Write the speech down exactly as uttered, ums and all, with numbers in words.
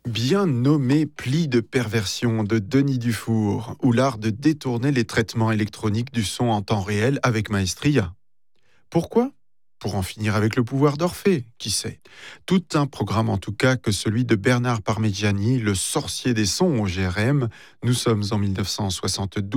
Bien nommé Pli de perversion de Denis Dufour, ou l'art de détourner les traitements électroniques du son en temps réel avec maestria. Pourquoi ? Pour en finir avec le pouvoir d'Orphée, qui sait. Tout un programme en tout cas que celui de Bernard Parmigiani, le sorcier des sons au G R M. Nous sommes en mille neuf cent soixante-douze.